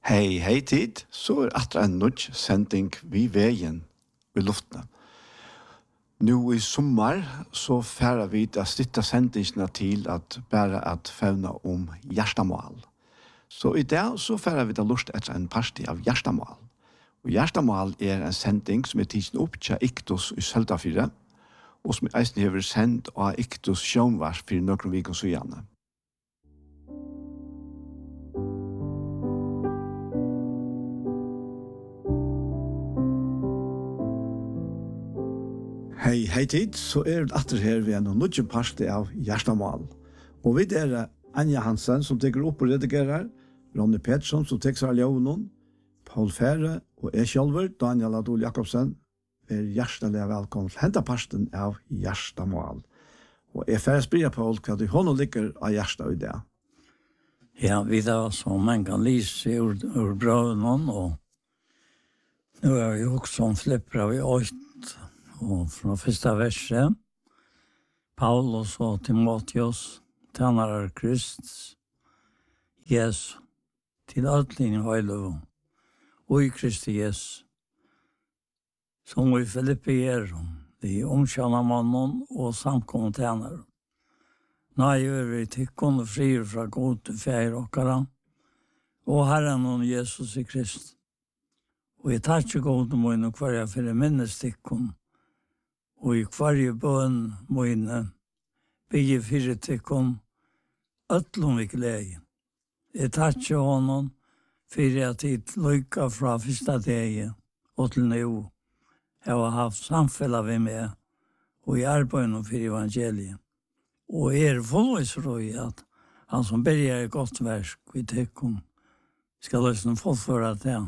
Hei tid, så atra en nødj sending vi veien i luftene. Nå i sommar så færer vi å stitta sendingsene til at bare at fevna om hjertemål. Så i dag så færer vi å lust etter en parti av hjertemål. Og hjertemål en sending som tidsen opp til Iktus i Søltafire, og som eisen hever sendt av Iktus sjånvars for noen viken så gjerne. Hei tid, så det atter her ved en nødvendig parti av hjertemål. Og vi Anja Hansen som teker opp og redigerer, Ronny Pettersson som teker seg av ljøvnen, Paul Fære og jeg selv, Daniel Adol Jakobsen, hjertelig velkommen til hente parten av hjertemål. Og jeg færre spiller Paul hva du hånden ligger av hjertet i det. Ja, vi så man kan lise ur brøvnen, og nå vi også om flipper av i 8, og fra første verset, Paulus og Timotheus, tjänare Kristus, Jesus, till allting höjlöv, och i Kristi Jesus, som vi Filipper, de omkända mannen och samkomna tjänare. Nej, vi tycker och frier från god till färg och karan, och Herren och Jesus i Krist. Och jag tar inte god och mån och kvar jag för minnesstickon, och i kvarje bön mån, bygge fyrir tykkon, ötlom vi glädje. Jeg takkje honom fyrir at jeg lykka fra første deg og til nå. Jeg har haft samfella vi med og i arbeid for evangeliet. Og fullvisrøy at han som berger et godt versk vi tykkon skal løsne fullføre det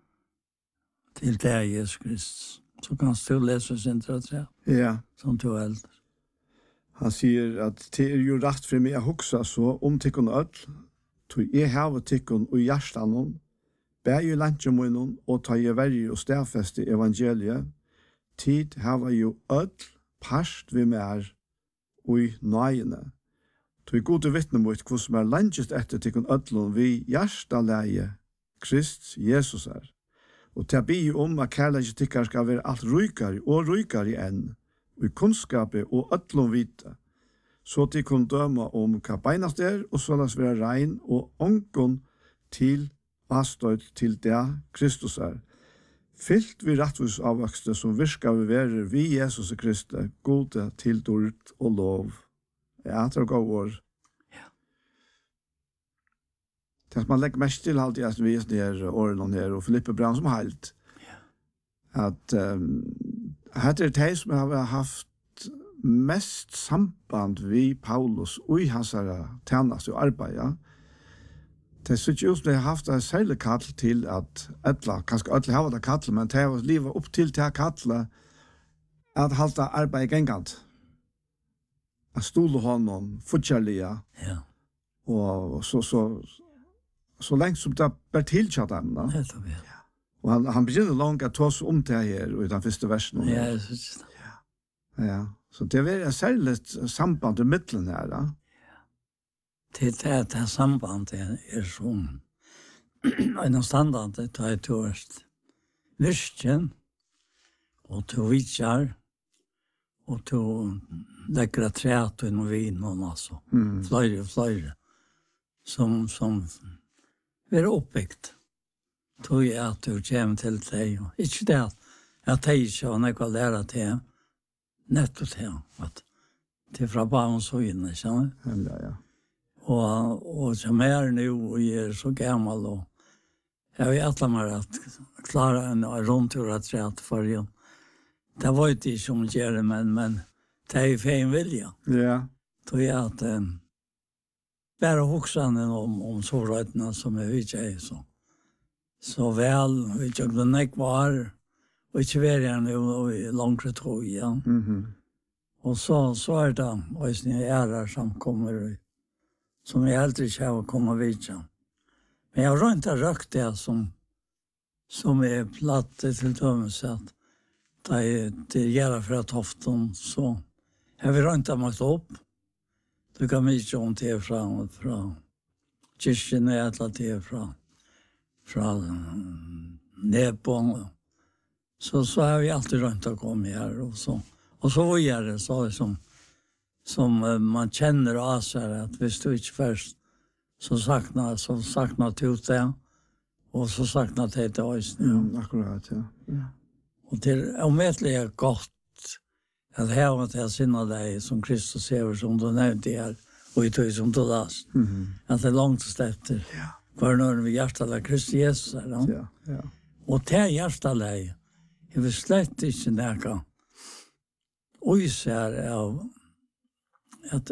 til deg, Jesus Kristus. Så kan du lese sin trøttre, som du eldre. Han sier at det jo rett for meg å hukse så om tikkun ødel, tog jeg hava tikkun og hjertan, bæg i lantjemunnen og ta jeg verger og stedfeste evangeliet, tid hava jo ødel parst vi mer og i nøyene. Tog gode vittne mot hva som langest etter tikkun ødelen vi hjertanleie Krist Jesus Og til å be om at kærleie tikkar skal være alt rykare og rykare enn, og i kunnskapet og ødlom vite, så de kunne døme om hva beinast og så las være rein og ångon til avstøyd til det Kristus Fyllt vi rettvis avvokste som virka vi være vi Jesus Kristus, gode til dård og lov. Ja, det er gode år. Ja. Det man legger mest til alltid at vi er årene her, og Filippe Brann som helt. Ja. At det det som har haft mest samband vi Paulus og i hans tjeneste og arbeid. Det synes jo som det har haft en særlig kall til at kanskje ødelig har det kall, men det har livet opp til det kallet at halte arbeid gengant. At stole honom fortjellige. Ja. Og så lengt som det ber tilkjatt dem. Det er det. Og han begynner langt å ta seg om det her i den første versen. Ja, jeg synes det. Ja, så det er særlig samband i midtelen her, da. Det sambandet som en standard, det er tørst virken, og til vidtjar, og til lekkere træt og noe vin, og altså, flere, som er oppbyggt. Tog jeg at du kommer til deg, og ikke det at jeg ikke har noe å lære til, nettopp til, at det er fra barns øyne, skjønner? Ja. Og som er nå, og jeg er så gammel, og jeg vet meg at klare en rundtur at rett for igjen. Det var ikke som gjør det, men det er fein vilja. Ja. Tog jeg at bare hoksene om sårøytene som jeg vet ikke så vel, vi ikke om det ikke var, og ikke være igjen i langere tog igjen. Og så er det, og jeg er som kommer, som jeg aldri ikke har kommet videre. Men jeg har rønt røkt det som er platte til dømes at det gjør fra toften, så jeg har rønt meg opp. Det kan mye om det fra kyrkene, eller det fra fra Nepal. Så har vi alltid runt att komma här och så. Och så är det så som man känner av sig att hvis du inte först så saknar du det och så saknar det till oss. Ja, akkurat, ja. Och det är omätligt gott att ha det sinna dig som Kristus säger som du nämnde här och i tog som du last. Att det är långt efter. Ja. För när vi hjärtar Kristus Jesus. Ja, ja. Och det hjärtar jag vill slett inte näka. Och jag ser av att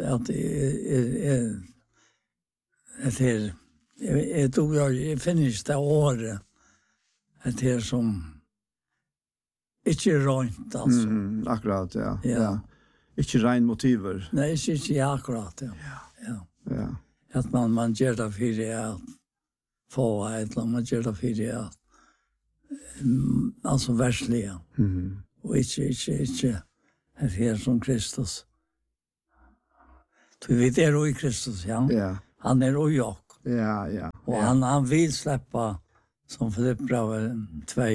jag finns det året att det som inte är rönt alltså. Akkurat, ja. Inte rein motiver. Nej, inte akkurat, ja. Att man gör det för det att få ett, man gör det för det att alltså världsliga. Och inte det här som Kristus. Du vet, är i Kristus, ja. Ja. Han är i jag. Ja. Och han vill släppa, som Filippbrevet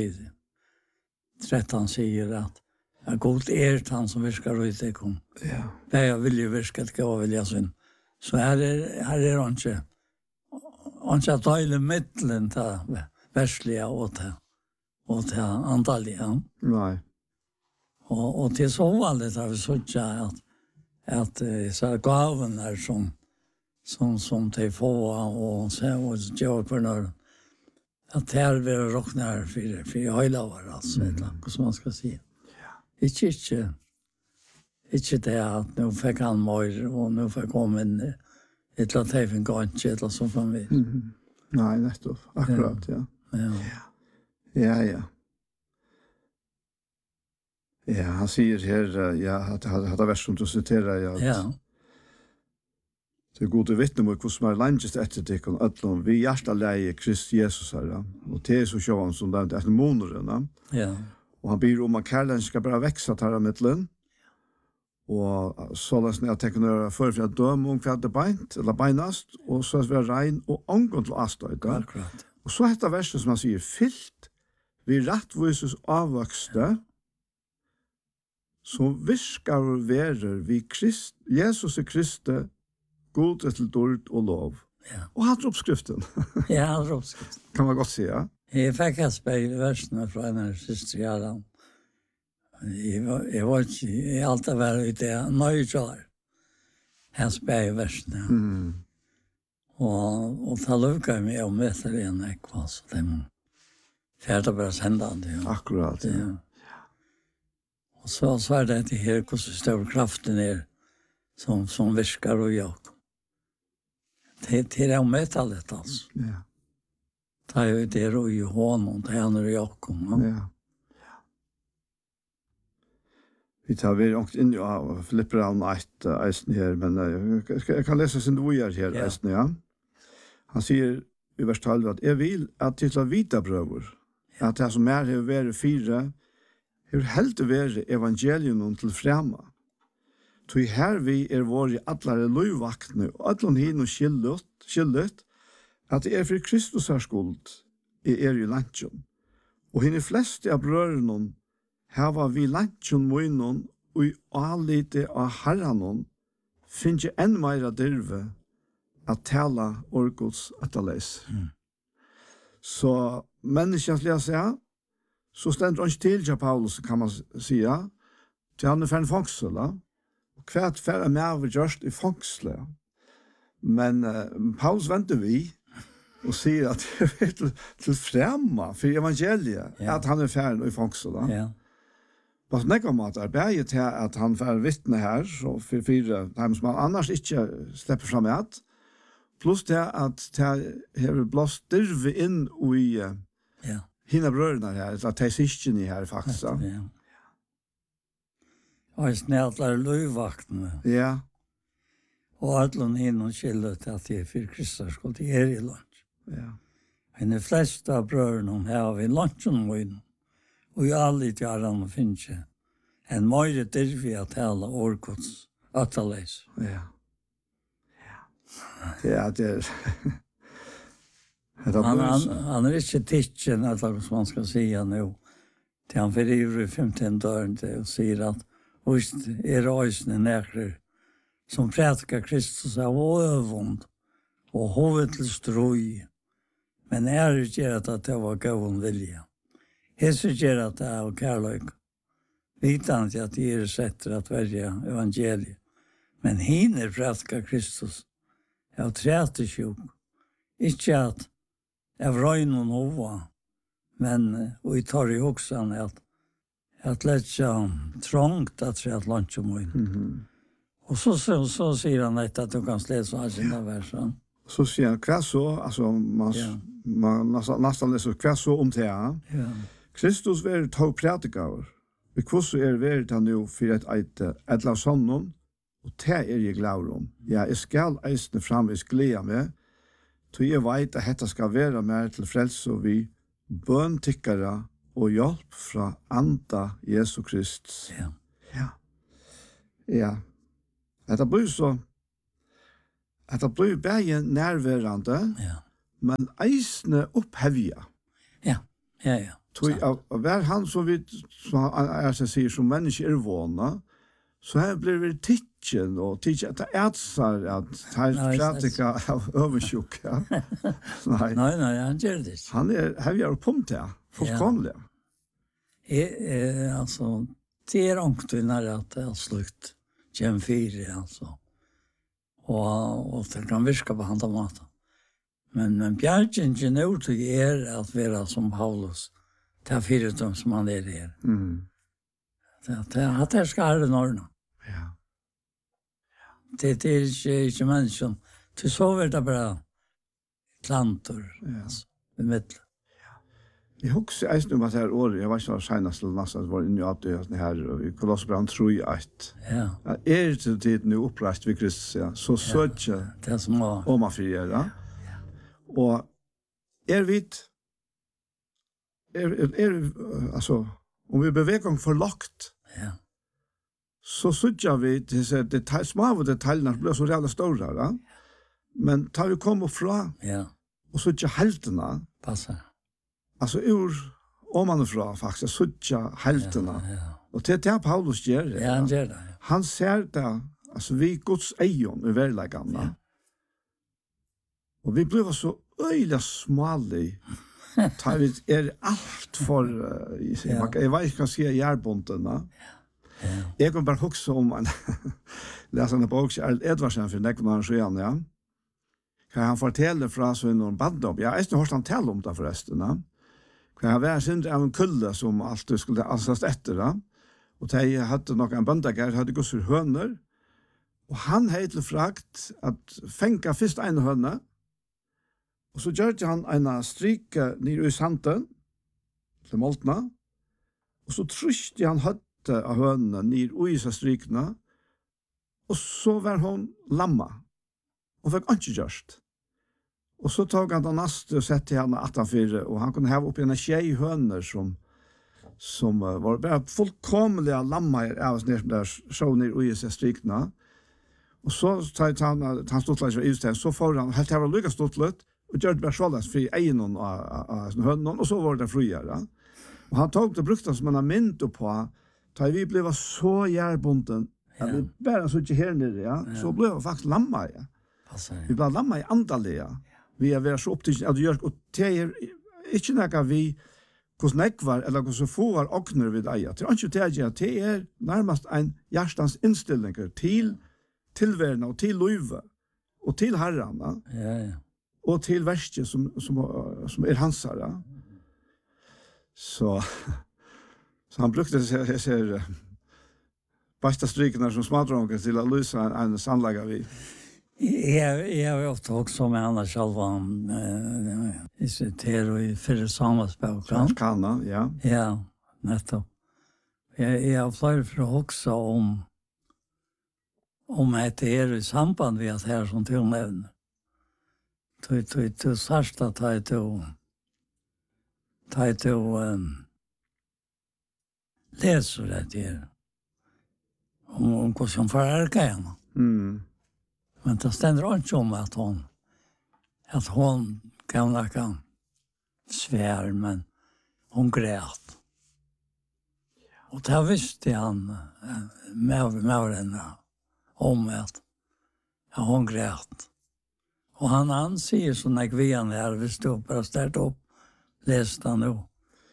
2:13 säger att god är han som viskar ut det kom. Ja. Det jag vill ju viska att gå vilja sin. Så här är han inte att ta i mittlen till världsliga och till antaliga. Nej. Och till så vanligt har vi sett att så här gaven är som de får och gör för när att här vi rocknar för hela var alltså vad som man ska säga. Inte det att nu fick han mer och nu fick komma in ett lateven gångt eller så från vi. Nej, nettopp. Akkurat, ja. Ja. Ja, han säger här, att det vers som du citerar, Ja. Det er gode vittne mot hvordan man langest etter tikkene, ødlom vi hjertaleie Krist Jesus her, og det er så sjåan som det er etter måneden. Ja. Og han byr om at kærlen skal bare vekse til av middelen, og så løsner jeg tekkene for å døme om hva det beint, eller beinast, og så er det rein og ångon til avstøyde. Akkurat. Og så heter verset som han sier, fyllt vi rettvises avvokste, som viskar og verer vi Jesus er Kristi, god til dård og lov. Ja. Og han drar oppskriften. Ja, han drar oppskriften. Kan man godt si, ja? Jeg fikk et speil i versene fra en siste Jaran. Jeg var ikke, jeg alltid vært ute, nøye klar. Jeg speil i versene. Og da lukket jeg meg om etter en ekva, så de fjerdet bare sendende. Ja. Akkurat, ja. Og så er det til her hvordan stor kraften er som viskar og jag. Det är omätligt alltså. Ja. Det är ju det och ju honom, det är när jag kommer. Ja. Vi tar vi åkt in i Filippbrevet 1 eisen her, men jeg kan lese sin dojer her eisen, ja. Han sier i vers 12 at jeg vil at til å vite brøver, at det som er har vært 4, har helt vært evangelium til fremme. Tui her vi våre allare løyvaktne, og allon hin og skyldet, at det for Kristus har skuld, i i lantjon. Og hinn fleste av brørenon, hava vi lantjon moinon, og i alite av herranon, finnje enn meira dirve, at tala orgos ataleis. Så menneskens lesa, så stender han ikke til til Paulus, kan man säga, til han for en fangsel, Kvært færre med gjørst i fangslet. Men Paulus venter vi og sier at det er til fremme for evangeliet at han færre i fangslet. Ja. På nekker måte arbeidet til at han færre vittne her, så for 4 timer som han annars ikke slipper frem med. Pluss til at det har blåst dirve inn i henne brødene her, at de sikker ni her faktisk. Ja. Og snällar løyvaktene. Ja. Og allon hin og skyldet at det for Kristus skulle til i lunch. Ja. Men de fleste av brødene har vi lunchen min. Og i alle tjärran finnes ikke en mer dirvi at tala orkots ataleis. Ja. Ja, det Han inte titchen, eller som man ska säga nu. Till han för i 15 dörren och säger att visst röjsne näkter som predikar Kristus av övund och hovet till stroj. Men ger att det var gåvan vilja. Jesus ger att det är kärlek. Vitan att det sätter att välja evangeliet. Men hinner predikar Kristus av 30. Inte att av röjn och nova. Men vi tar ju också att lägga trångt att säga att lunch och mun. Och så säger han att du kan läsa sina verser. Så säger han kvar så, alltså man nästan läser kvar så om det här. Ja. Kristus var tog predikar. Vi kvosso verið han nu för ett ädla sonnon och det är jag glad om. Jag skall eisne framvis gleda med. Så jag vet att detta ska vara med till frälse och vi böntickare och hjälp från anda Jesu Kristus. Ja. Ja. Ja. Det blir så att det blir bäge närvarande. Ja. Men eisne upphävja. Ja. Ja, ja. Tog var han som vi som säger som människor vana så här blir vi titchen och titchen att ätsar att här pratika av översjuka. Nej. Nej, han gör det. Han har ju pumpet där. Fullkomligt. Alltså det är ångt när det är slut. Gen 4 alltså. Och det kan virka på handa maten. Men bjärgen genur är att vara som Paulus. Det är fyra som han är där. Det ska ha den ordna. Ja. Det är inte människan. Det så är det bara plantor. Alltså, i mitten. Jag husker eisen om at her året, jeg var ikke senest til nesten, var inne i at det her, i Kolosserbrevet tror jeg at til tiden oppreist ved Kristus, ja, så søker det som var om man frier, ja. Og vidt, altså, om vi beveger for lagt, så søker vi til små detaljene blir så reelle store, ja. Men tar vi kommer fra, og søker heltene, passar. Alltså om man fra faktiskt sucha helterna. Och det Paulus gör. Ja, han gör det. Han ser det alltså vi Guds ejon i verkligheten. Och vi blir så öjliga smallig. Tar vi allt för jag vet inte kan säga järnbuntarna. Jag kan bara huxa om en läsa en bok Edvardsen för Nekman så ja. Kan han fortælle fra så någon bandom. Jag är inte hört han tala om det förresten. Kan han vara synd av en kulle som alltid skulle ansast efter det. Och de hade nog en böndagär, hade gått för hönor. Och han hade till frakt att fänka först en höna. Och så gjorde han en stryka ner i sanden till moltna. Och så tryckte han hötte av höna ner i så strykna. Och så var hon lamma. Och fick inte gjort. Och så tog han den nästa och sett till henne 18-4 och han kunde ha upp en tjej hönor som var bara fullkomliga lammar av oss ner där så ner och i sig strykna. Och så tar han stortlet i utständ så får han helt här lyckas stortlet och gör det bara sådant för egen av hönon och så var det friare. Och han tog det brukten som han har mynt på tar vi blev så järbunden att vi bara så inte här nere så blev vi faktiskt lammar Vi blev lammar i andaliga. Vi är så upptagna att göra och det är inte något vi hos nekvar eller hos få var åkner vid eia. Det är inte det är närmast en hjärstans inställning till tillvärna och till löva och till herrarna. Och till värste som är hans herra. Så han brukade säga bästa strykarna som smadronker till att lösa en sandlaga vid. Jag har ofta också med Anna själva i sitter och i för samhällsbok. Kanna, ja. Ja, nettopp. Jag har flera för också om att det är i samband med att här som till nämner. Du särsta tar läser det här. Om vad som förärka henne. Men det ständer inte om att hon gamla kan svär, men hon grät. Och där visste han med henne om att hon grät. Och han säger så när vi han här, vi stod bara ställt upp, läste han nu.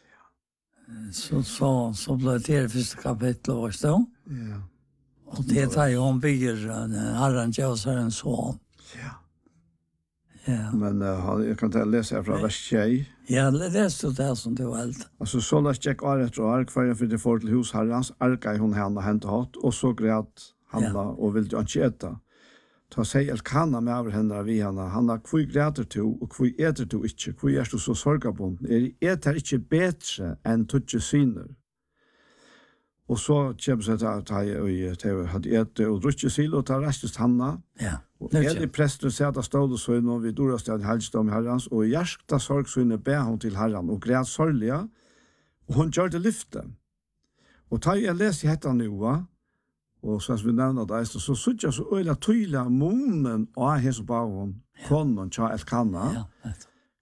Så blev det första kapitlet också. Ja. Och det tar ju hon bygger Herren Josaren son. Ja. Ja. Men jag kan inte läsa från vers 6. Ja, läs det som du helt. Alltså så läs check året och ark för det får till hus Herrens arka hon henne hämta hat och så grät Hanna och vill ju inte äta. Ta sig Elkana med över henne vi han har kvui gräter to och kvui äter to inte kvui är du så sorgabond är inte bättre än tutje syner. Och så kommer så att jag hade ätit och druckit sill och tar restest Hanna. Ja. Och Eli prästen sa att stod och så när vi dorastad helgdom Herrens och hjärta sorg så inne ber hon till Herren och grät sorgliga och hon gjorde lyfte. Och ta jag läser detta nu va. Och så vi nämnde det så såg jag så öla tydliga munnen och här så bara hon konon cha Elkana. Ja.